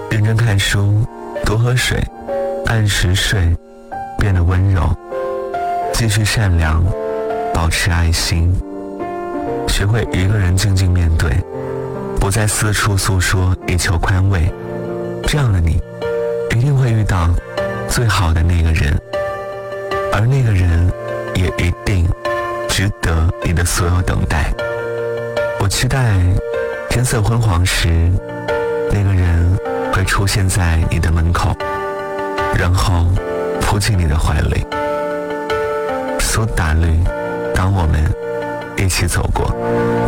认真看书，多喝水，按时睡，变得温柔，继续善良，保持爱心，学会一个人静静面对，不再四处诉说以求宽慰。这样的你一定会遇到最好的那个人，而那个人也一定值得你的所有等待。我期待天色昏黄时，那个人会出现在你的门口，然后扑进你的怀里。苏打绿，当我们一起走过。